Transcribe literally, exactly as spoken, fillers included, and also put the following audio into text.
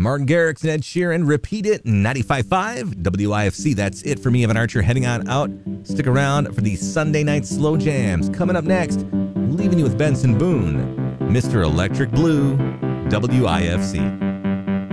Martin Garrix and Ed Sheeran, Repeat It, ninety-five point five W I F C. That's it for me, Evan Archer, heading on out. Stick around for the Sunday night slow jams. Coming up next, leaving you with Benson Boone, Mister Electric Blue, W I F C.